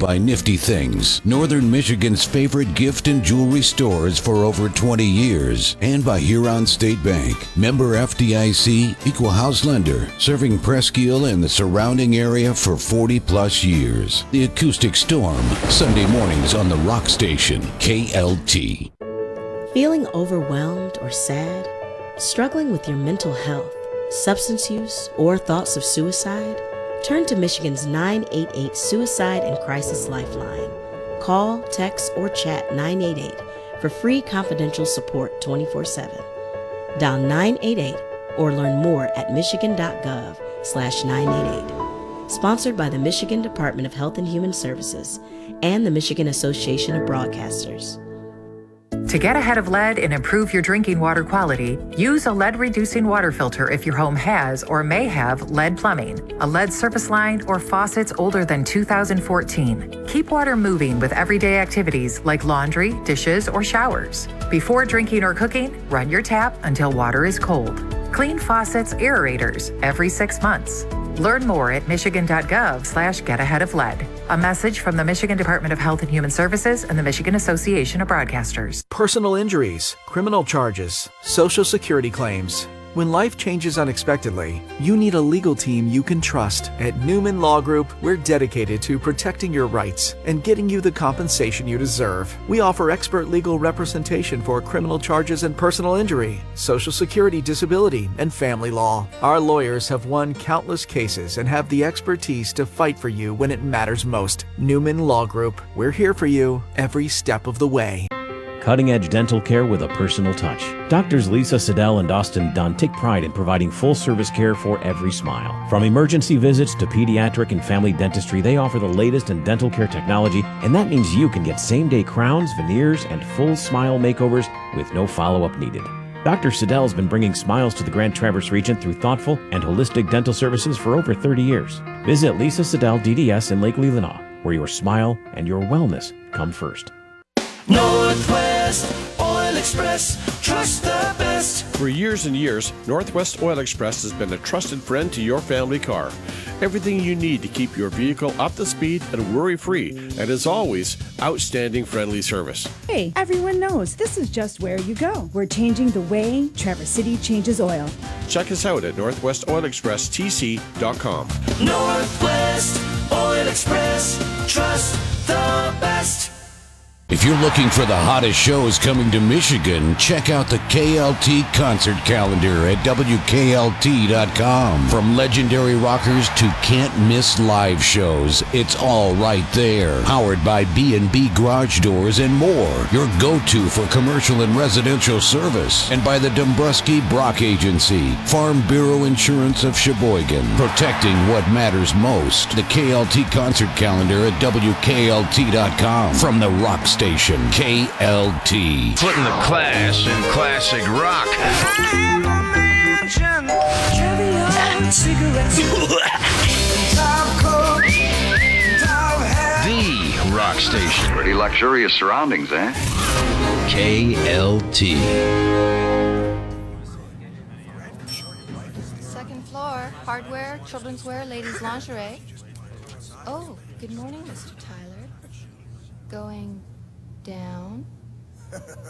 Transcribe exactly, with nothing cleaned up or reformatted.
by Nifty Things, Northern Michigan's favorite gift and jewelry stores for over twenty years, and by Huron State Bank, member F D I C, equal house lender, serving Presque Isle and the surrounding area for forty plus years. The Acoustic Storm, Sunday mornings on the Rock Station, K L T. Feeling overwhelmed or sad? Struggling with your mental health, substance use, or thoughts of suicide? Turn to Michigan's nine eight eight Suicide and Crisis Lifeline. Call, text, or chat nine eight eight for free confidential support twenty-four seven. Dial nine eight eight or learn more at michigan.gov slash 988. Sponsored by the Michigan Department of Health and Human Services and the Michigan Association of Broadcasters. To get ahead of lead and improve your drinking water quality, use a lead-reducing water filter if your home has or may have lead plumbing, a lead service line, or faucets older than two thousand fourteen. Keep water moving with everyday activities like laundry, dishes, or showers. Before drinking or cooking, run your tap until water is cold. Clean faucets, aerators every six months. Learn more at michigan.gov slash get ahead of lead. A message from the Michigan Department of Health and Human Services and the Michigan Association of Broadcasters. Personal injuries, criminal charges, Social Security claims. When life changes unexpectedly, you need a legal team you can trust. At Newman Law Group, we're dedicated to protecting your rights and getting you the compensation you deserve. We offer expert legal representation for criminal charges and personal injury, Social Security, disability, and family law. Our lawyers have won countless cases and have the expertise to fight for you when it matters most. Newman Law Group, we're here for you every step of the way. Cutting-edge dental care with a personal touch. Doctors Lisa Siddell and Austin Dunn take pride in providing full-service care for every smile. From emergency visits to pediatric and family dentistry, they offer the latest in dental care technology, and that means you can get same-day crowns, veneers, and full smile makeovers with no follow-up needed. Doctor Siddell has been bringing smiles to the Grand Traverse region through thoughtful and holistic dental services for over thirty years. Visit Lisa Siddell D D S in Lake Leelanau, where your smile and your wellness come first. Northwest Oil Express, trust the best. For years and years, Northwest Oil Express has been a trusted friend to your family car. Everything you need to keep your vehicle up to speed and worry-free, and as always, outstanding friendly service. Hey, everyone knows this is just where you go. We're changing the way Traverse City changes oil. Check us out at northwest oil express t c dot com. Northwest Oil Express, trust the best. If you're looking for the hottest shows coming to Michigan, check out the K L T concert calendar at W K L T dot com. From legendary rockers to can't-miss live shows, it's all right there. Powered by B and B Garage Doors and more, your go-to for commercial and residential service. And by the Dombrowski Brock Agency, Farm Bureau Insurance of Sheboygan, protecting what matters most. The K L T concert calendar at W K L T dot com. From the Rock Station. Station K L T. Putting the class in classic rock. The Rock Station. Pretty luxurious surroundings, eh? K L T. Second floor, hardware, children's wear, ladies' lingerie. Oh, good morning, Mister Tyler. Going down.